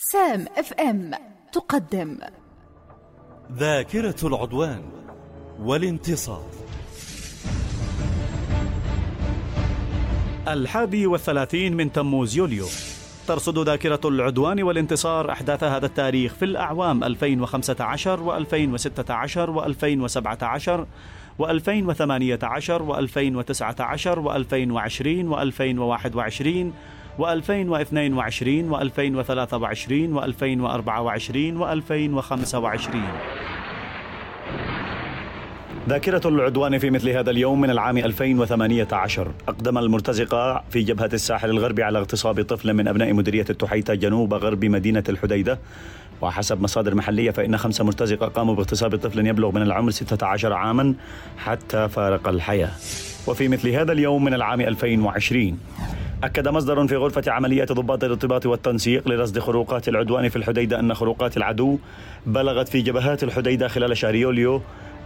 سام اف ام تقدم ذاكرة العدوان والانتصار. 31 من تموز يوليو ترصد ذاكرة العدوان والانتصار أحداث هذا التاريخ في الأعوام 2015 و2016 و2017 و2018 و2019 و2020 و2021 و2022 و2023 و2024 و2025. ذاكرة العدوان في مثل هذا اليوم من العام 2018 أقدم المرتزقة في جبهة الساحل الغربي على اغتصاب طفل من أبناء مديرية التحيتة جنوب غرب مدينة الحديدة. وحسب مصادر محلية فإن 5 مرتزقة قاموا باغتصاب طفل يبلغ من العمر 16 عاما حتى فارق الحياة. وفي مثل هذا اليوم من العام 2020 أكد مصدر في غرفة عمليات ضباط الارتباط والتنسيق لرصد خروقات العدوان في الحديدة أن خروقات العدو بلغت في جبهات الحديدة خلال شهر يوليو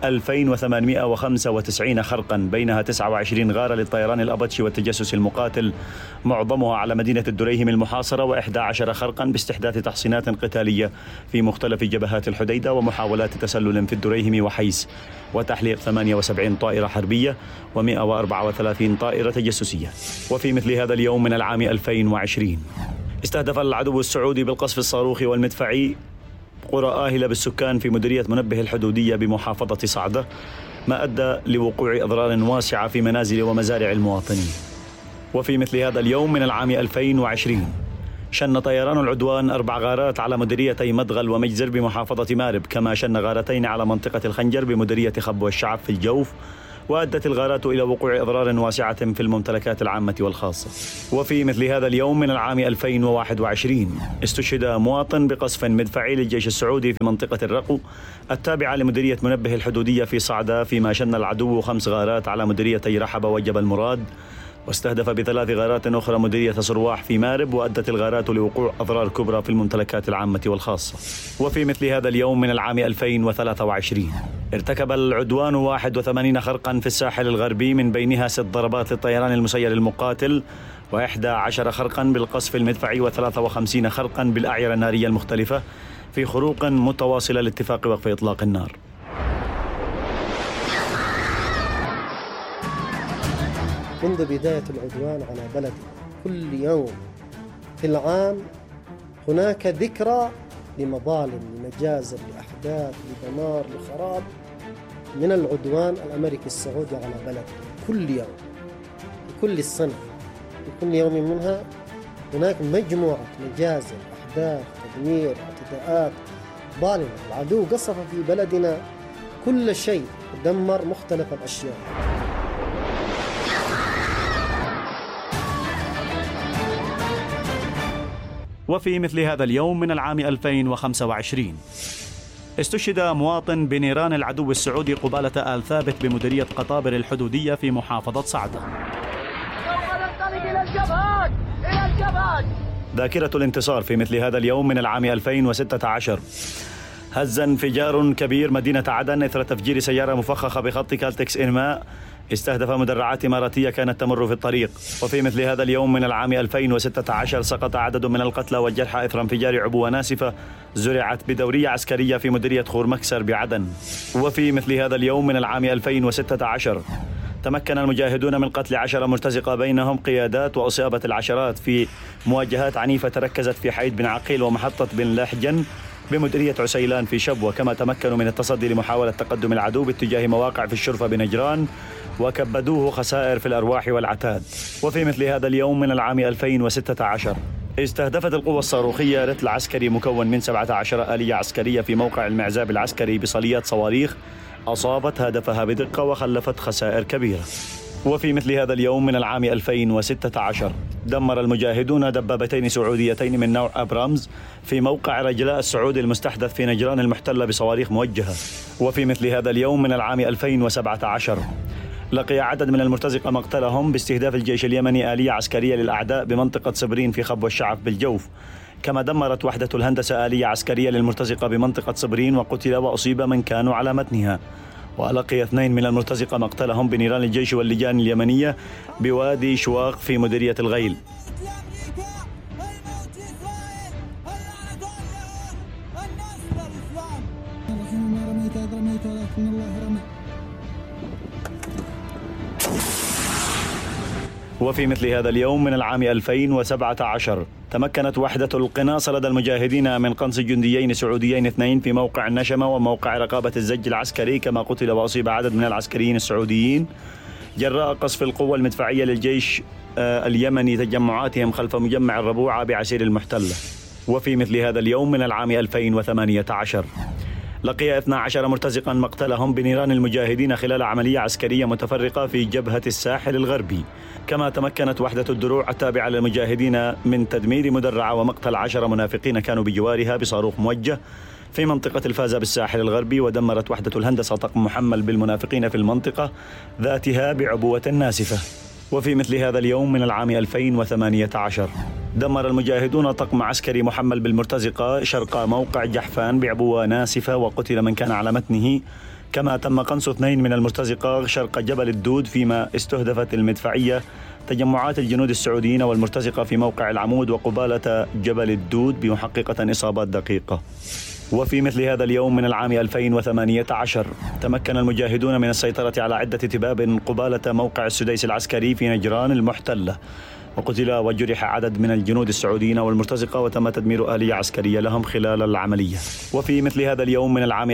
2895 خرقا، بينها 29 غارة للطيران الأبطشي والتجسس المقاتل معظمها على مدينة الدريهم المحاصرة، و11 خرقا باستحداث تحصينات قتالية في مختلف جبهات الحديدة ومحاولات تسلل في الدريهم وحيس، وتحليق 78 طائرة حربية و134 طائرة تجسسية. وفي مثل هذا اليوم من العام 2020 استهدف العدو السعودي بالقصف الصاروخي والمدفعي قرى آهلة بالسكان في مديرية منبه الحدودية بمحافظة صعدة، ما أدى لوقوع أضرار واسعة في منازل ومزارع المواطنين. وفي مثل هذا اليوم من العام 2020 شن طيران العدوان 4 غارات على مديريتي مدغل ومجزر بمحافظة مارب، كما شن غارتين على منطقة الخنجر بمديرية خب والشعب في الجوف، وأدت الغارات إلى وقوع أضرار واسعة في الممتلكات العامة والخاصة. وفي مثل هذا اليوم من العام 2021 استشهد مواطن بقصف مدفعي للجيش السعودي في منطقة الرقو التابعة لمديرية منبه الحدودية في صعدة، فيما شن العدو 5 غارات على مديريتي رحبة وجبل مراد، واستهدف ب3 غارات أخرى مديرية صرواح في مارب، وأدت الغارات لوقوع أضرار كبرى في الممتلكات العامة والخاصة. وفي مثل هذا اليوم من العام 2023 ارتكب العدوان 81 خرقا في الساحل الغربي، من بينها 6 ضربات للطيران المسير المقاتل، و11 خرقا بالقصف المدفعي، و53 خرقا بالأعيرة النارية المختلفة في خروق متواصلة لاتفاق وقف إطلاق النار. منذ بداية العدوان على بلدي كل يوم في العام هناك ذكرى لمظالم، لمجازر، لأحداث، لدمار، لخراب من العدوان الأمريكي السعودي على بلدي كل يوم، كل السنة، كل يوم منها هناك مجموعة مجازر، أحداث، تدمير، اعتداءات ظالمة. العدو قصف في بلدنا كل شيء، دمر مختلف الأشياء. وفي مثل هذا اليوم من العام 2025 استشهد مواطن بنيران العدو السعودي قبالة آل ثابت بمديرية قطابر الحدودية في محافظة صعدة. ذاكرة الانتصار في مثل هذا اليوم من العام 2016 هز انفجار كبير مدينة عدن إثر تفجير سيارة مفخخة بخط كالتكس إنماء استهدف مدرعات إماراتية كانت تمر في الطريق. وفي مثل هذا اليوم من العام 2016 سقط عدد من القتلى والجرحى إثر انفجار عبوة ناسفة زرعت بدورية عسكرية في مديرية خور مكسر بعدن. وفي مثل هذا اليوم من العام 2016 تمكن المجاهدون من قتل 10 مرتزقة بينهم قيادات، وأصابت العشرات في مواجهات عنيفة تركزت في حيد بن عقيل ومحطة بن لحجن بمديرية عسيلان في شبوة، كما تمكنوا من التصدي لمحاولة تقدم العدو باتجاه مواقع في الشرفة بنجران وكبدوه خسائر في الأرواح والعتاد. وفي مثل هذا اليوم من العام 2016 استهدفت القوة الصاروخية رتل عسكري مكون من 17 آلية عسكرية في موقع المعزاب العسكري بصليات صواريخ أصابت هدفها بدقة وخلفت خسائر كبيرة. وفي مثل هذا اليوم من العام 2016 دمر المجاهدون دبابتين سعوديتين من نوع أبرامز في موقع رجلاء السعودي المستحدث في نجران المحتلة بصواريخ موجهة. وفي مثل هذا اليوم من العام 2017 لقي عدد من المرتزقة مقتلهم باستهداف الجيش اليمني آلية عسكرية للأعداء بمنطقة صبرين في خب والشعب بالجوف، كما دمرت وحدة الهندسة آلية عسكرية للمرتزقة بمنطقة صبرين وقتل وأصيب من كانوا على متنها. ولقي 2 من المرتزقة مقتلهم بنيران الجيش واللجان اليمنية بوادي شواق في مديرية الغيل. إذ رميت ولكن الله رمى. وفي مثل هذا اليوم من العام 2017 تمكنت وحدة القناص لدى المجاهدين من قنص جنديين سعوديين 2 في موقع النشمة وموقع رقابة الزج العسكري، كما قتل وأصيب عدد من العسكريين السعوديين جراء قصف القوة المدفعية للجيش اليمني تجمعاتهم خلف مجمع الربوعة بعسير المحتلة. وفي مثل هذا اليوم من العام 2018 لقي 12 مرتزقا مقتلهم بنيران المجاهدين خلال عملية عسكرية متفرقة في جبهة الساحل الغربي. كما تمكنت وحدة الدروع التابعة للمجاهدين من تدمير مدرعة ومقتل 10 منافقين كانوا بجوارها بصاروخ موجه في منطقة الفازة بالساحل الغربي، ودمرت وحدة الهندسة طقم محمل بالمنافقين في المنطقة ذاتها بعبوة ناسفة. وفي مثل هذا اليوم من العام 2018 دمر المجاهدون طقم عسكري محمل بالمرتزقة شرق موقع جحفان بعبوة ناسفة وقتل من كان على متنه. كما تم قنص 2 من المرتزقة شرق جبل الدود، فيما استهدفت المدفعية تجمعات الجنود السعوديين والمرتزقة في موقع العمود وقبالة جبل الدود بمحققة إصابات دقيقة. وفي مثل هذا اليوم من العام 2018 تمكن المجاهدون من السيطرة على عدة تباب قبالة موقع السديس العسكري في نجران المحتلة، وقتل وجرح عدد من الجنود السعوديين والمرتزقة، وتم تدمير آلية عسكرية لهم خلال العملية. وفي مثل هذا اليوم من العام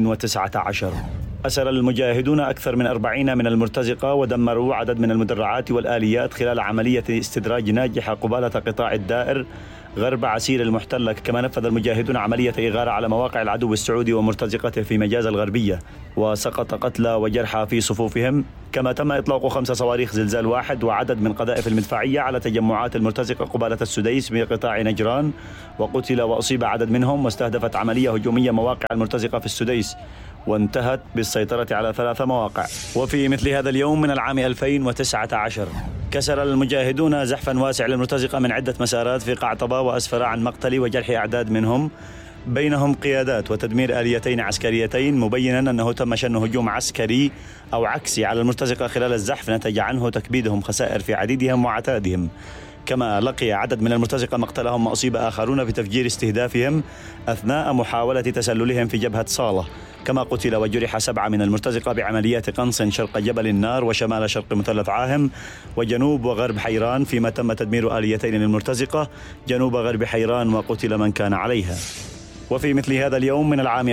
2019 أسر المجاهدون أكثر من 40 من المرتزقة ودمروا عدد من المدرعات والآليات خلال عملية استدراج ناجحة قبالة قطاع الدائر غرب عسير المحتلة. كما نفذ المجاهدون عملية إغارة على مواقع العدو السعودي ومرتزقته في مجاز الغربية، وسقط قتلى وجرحى في صفوفهم. كما تم إطلاق 5 صواريخ زلزال 1 وعدد من قذائف المدفعية على تجمعات المرتزقة قبالة السديس بقطاع نجران، وقتل وأصيب عدد منهم. واستهدفت عملية هجومية مواقع المرتزقة في السديس وانتهت بالسيطرة على 3 مواقع. وفي مثل هذا اليوم من العام 2019 كسر المجاهدون زحفا واسع للمرتزقة من عدة مسارات في قعطبة، وأسفر عن مقتل وجرح أعداد منهم بينهم قيادات وتدمير آليتين عسكريتين، مبينا أنه تم شن هجوم عسكري أو عكسي على المرتزقة خلال الزحف نتج عنه تكبيدهم خسائر في عديدهم وعتادهم. كما لقي عدد من المرتزقة مقتلهم وأصيب آخرون بتفجير استهدافهم أثناء محاولة تسللهم في جبهة صالة. كما قتل وجرح 7 من المرتزقة بعمليات قنص شرق جبل النار وشمال شرق مثلث عاهم وجنوب وغرب حيران، فيما تم تدمير آليتين للمرتزقة جنوب غرب حيران وقتل من كان عليها. وفي مثل هذا اليوم من العام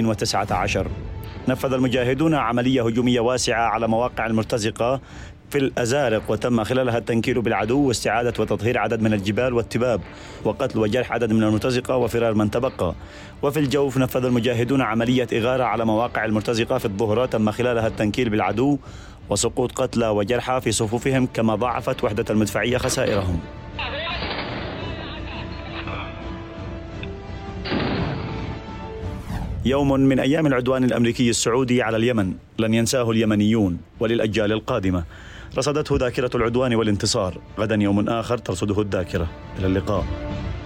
2019 نفذ المجاهدون عملية هجومية واسعة على مواقع المرتزقة في الأزارق، وتم خلالها التنكيل بالعدو واستعادة وتطهير عدد من الجبال والتباب، وقتل وجرح عدد من المرتزقة وفرار من تبقى. وفي الجوف نفذ المجاهدون عملية إغارة على مواقع المرتزقة في الظهرة، تم خلالها التنكيل بالعدو وسقوط قتلى وجرحى في صفوفهم، كما ضاعفت وحدة المدفعية خسائرهم. يوم من أيام العدوان الأمريكي السعودي على اليمن لن ينساه اليمنيون وللأجيال القادمة. رصدته ذاكرة العدوان والانتصار، غدا يوم آخر ترصده الذاكرة. إلى اللقاء.